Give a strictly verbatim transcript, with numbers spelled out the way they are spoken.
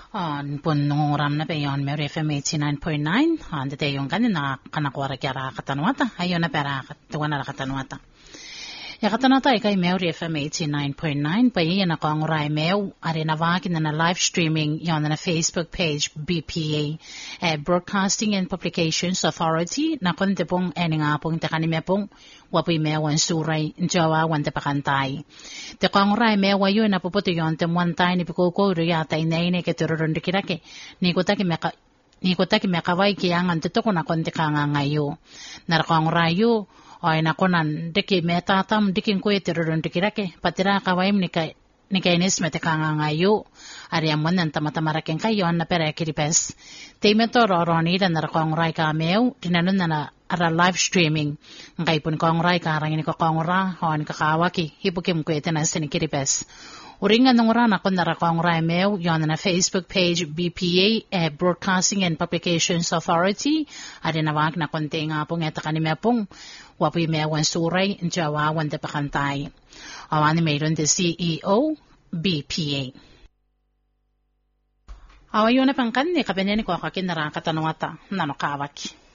On pun nguram na peyon Mary F M eighty-nine point nine. On the day yung kanina kanakuha kaya katanwata. Ayun na pera tuwan na katanwata. Ya katanwata ikay Mary F M eighty-nine point nine. Payiyan ako ang uray mew. Ari na vakin na na live streaming yon na Facebook page B P A eh, Broadcasting and Publications Authority na kunti pong eni nga pong takanime pong wapoy mewan suray jawa wante pakantay. Te kong ray mewa yun na puputi yon te mwantay ni pikuko riyata inay ni ketururundi kirake ni kutaki meka ni kutaki mekaway kiyangan tito ko na konti ka nga ngayo. Narakong rayo ay nakunan diki metatam diking ko itirurundi kirake patira kaway ni kay ni kainis mete ka nga ngayo. Ariamon nan tamatamaraking kayo na pera kiripes. Temeto roroni dan narakong ray ka mew tinanon na na ara live streaming ngay pun kong ray karang ini ko kong ra hon kakawaki hibukim ko ito na sinikiripes. Uringan ng ura na kun nara kong ray mew yon na Facebook page B P A eh, Broadcasting and Publications Authority ari nawag na konti nga pong eta kanime pong wapoy mewan suray jawa wante pakantay. Awani mayroon the C E O B P A. Awayo na pangkan ni kabeneni ko kakin nara katanwata nanokawaki.